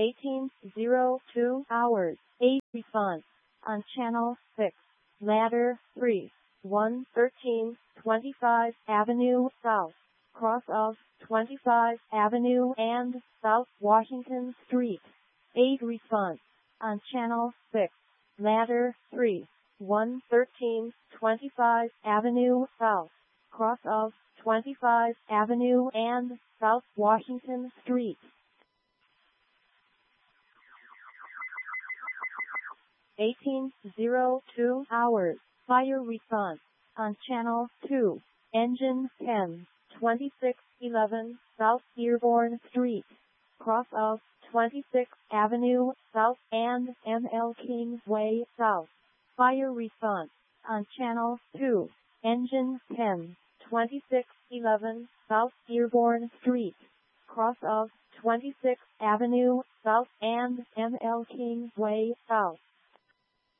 18:02 hours. 8 response on channel 6. Ladder 3. 113 25 Avenue South. Cross of 25 Avenue and South Washington Street. 8 response on channel 6. Ladder 3. 113 25 Avenue South. Cross of 25 Avenue and South Washington Street. 18:02 hours. Fire response on channel 2. Engine 10. 2611 South Dearborn Street. Cross of 26th Avenue South and ML Kingsway South. Fire response on channel 2. Engine 10. 2611 South Dearborn Street. Cross of 26th Avenue South and ML Kingsway South.